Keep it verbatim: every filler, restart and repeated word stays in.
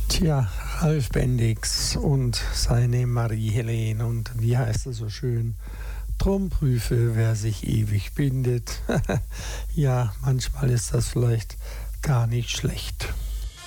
Tja, Ralf Bendix und seine Marie-Helene. Und wie heißt es so schön? Drum prüfe, wer sich ewig bindet. Ja, manchmal ist das vielleicht gar nicht schlecht.